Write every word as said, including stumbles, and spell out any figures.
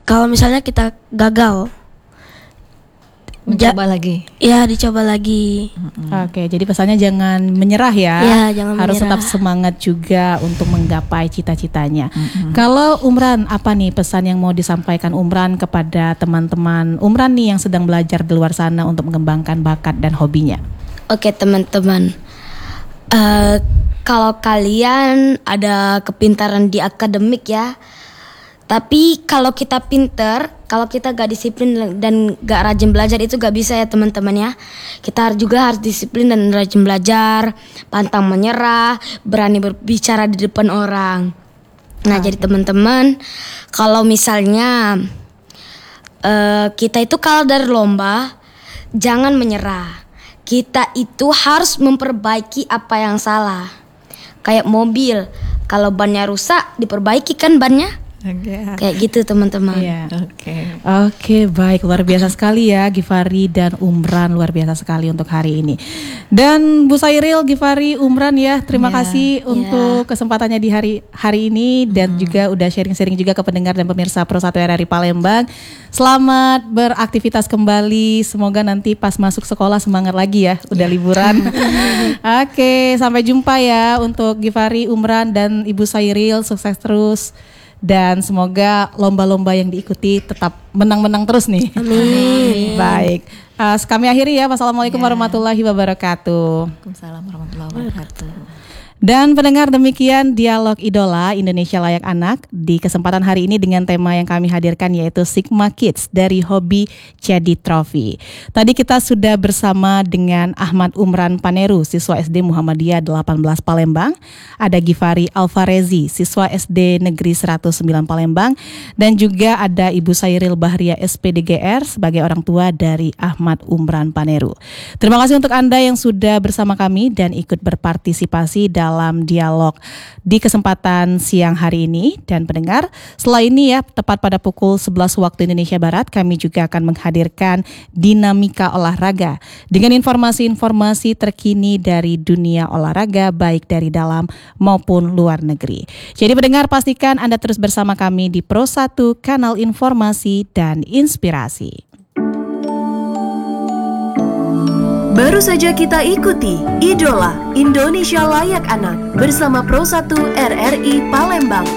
kalau misalnya kita gagal, mencoba ja- lagi. Ya, dicoba lagi. Mm-hmm. Oke, jadi pesannya jangan menyerah ya. Ya, jangan Harus menyerah. tetap semangat juga untuk menggapai cita-citanya. Mm-hmm. Kalau Umran, apa nih pesan yang mau disampaikan Umran kepada teman-teman Umran nih yang sedang belajar di luar sana untuk mengembangkan bakat dan hobinya? Oke teman-teman, uh, kalau kalian ada kepintaran di akademik ya, tapi kalau kita pinter, kalau kita gak disiplin dan gak rajin belajar itu gak bisa ya teman-teman ya. Kita juga harus disiplin dan rajin belajar, pantang menyerah, berani berbicara di depan orang. Nah, jadi teman-teman, kalau misalnya uh, kita itu kalah dari lomba, jangan menyerah. Kita itu harus memperbaiki apa yang salah. Kayak mobil, kalau bannya rusak, diperbaiki kan bannya. Okay. Kayak gitu teman-teman. Iya. Oke. Okay. Oke, okay, baik, luar biasa sekali ya Gifari dan Umran, luar biasa sekali untuk hari ini. Dan Bu Sairil, Gifari, Umran ya, terima yeah. kasih yeah. untuk kesempatannya di hari hari ini dan hmm. juga udah sharing-sharing juga ke pendengar dan pemirsa Pro satu R R I Palembang. Selamat beraktivitas kembali. Semoga nanti pas masuk sekolah semangat lagi ya, udah liburan. Oke, okay, sampai jumpa ya untuk Gifari, Umran dan Ibu Sairil, sukses terus. Dan semoga lomba-lomba yang diikuti tetap menang-menang terus nih. Amin. Baik, uh, kami akhiri ya. Wassalamualaikum ya. warahmatullahi wabarakatuh. Waalaikumsalam warahmatullahi wabarakatuh. Dan pendengar, demikian Dialog Idola Indonesia Layak Anak di kesempatan hari ini dengan tema yang kami hadirkan yaitu Sigma Kids dari Hobi Jadi Trofi. Tadi kita sudah bersama dengan Ahmad Umran Paneru, siswa S D Muhammadiyah delapan belas Palembang. Ada Gifari Alfarezi, siswa S D Negeri seratus sembilan Palembang. Dan juga ada Ibu Sairil Bahria S P D G R sebagai orang tua dari Ahmad Umran Paneru. Terima kasih untuk Anda yang sudah bersama kami dan ikut berpartisipasi dalam dalam dialog di kesempatan siang hari ini. Dan pendengar, setelah ini ya, tepat pada pukul sebelas waktu Indonesia Barat, kami juga akan menghadirkan Dinamika Olahraga dengan informasi-informasi terkini dari dunia olahraga baik dari dalam maupun luar negeri. Jadi pendengar, pastikan Anda terus bersama kami di Pro satu, kanal informasi dan inspirasi. Baru saja kita ikuti Idola Indonesia Layak Anak bersama Pro satu R R I Palembang.